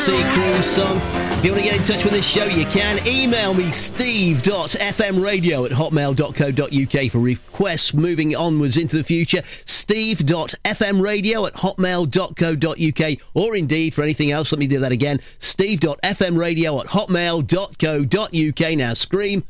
Sea Cruise song. If you want to get in touch with this show, you can. Email me, steve.fmradio@hotmail.co.uk for requests moving onwards into the future. steve.fmradio@hotmail.co.uk, or indeed for anything else, let me do that again. steve.fmradio@hotmail.co.uk. Now scream